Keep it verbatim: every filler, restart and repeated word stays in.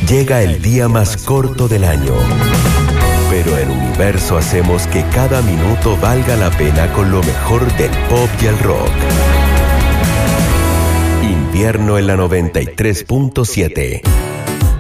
Llega el día más corto del año, pero en Universo hacemos que cada minuto valga la pena con lo mejor del pop y el rock. Invierno en la noventa y tres punto siete.